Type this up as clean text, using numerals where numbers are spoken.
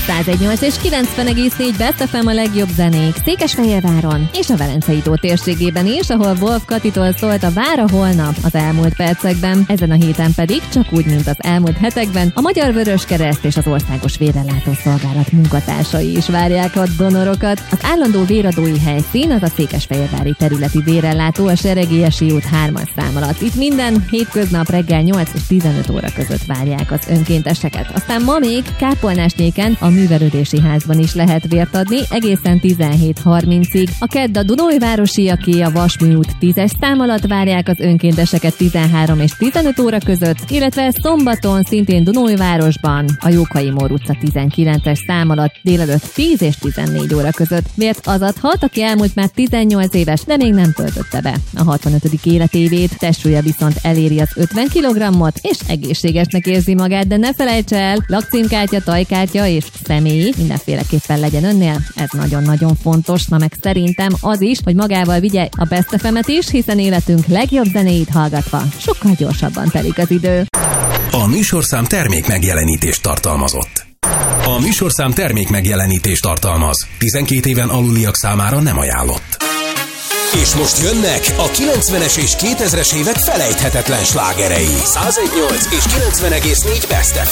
101.8 és 90,4 Best FM a legjobb zenék Székesfehérváron és a Velencei tó térségében is, ahol Wolf Katitól szólt a Vár a holnap az elmúlt percekben. Ezen a héten pedig, csak úgy, mint az elmúlt hetekben, a Magyar Vöröskereszt és az Országos Vérellátó Szolgálat munkatársai is várják a donorokat. Az állandó véradói helyszín az a székesfehérvári területi vérellátó a Seregélyesi út 3-as szám alatt. Itt minden hétköznap reggel 8 és 15 óra között várják az önkénteseket. Aztán ma még Kápolnásnéken a Művelődési Házban is lehet vért adni egészen 17:30-ig. A kedd a Dunaújvárosiaké a Vasmű út 10-es szám alatt várják az önkénteseket 13 és 15 óra között, illetve szombaton szintén Dunaújvárosban a Jókai Mór utca 19-es szám alatt délelőtt 10 és 14 óra között vért az adhat, aki elmúlt már 18 éves, de még nem töltötte be a 65. életévét. Testsúlya viszont eléri az 50 kg-ot, és egészségesnek érzi magát, de ne felejts el, lakcímkártya, tajkártya és személyi mindenféleképpen legyen önnél. Ez nagyon-nagyon fontos, na meg szerintem az is, hogy magával vigye a Best FM-et is, hiszen életünk legjobb zenéit hallgatva sokkal gyorsabban telik az idő. A műsorszám termék megjelenítést tartalmazott. A műsorszám termék megjelenítést tartalmaz. 12 éven aluliak számára nem ajánlott. És most jönnek a 90-es és 2000-es évek felejthetetlen slágerei. 101.8 és 90,4 Best FM.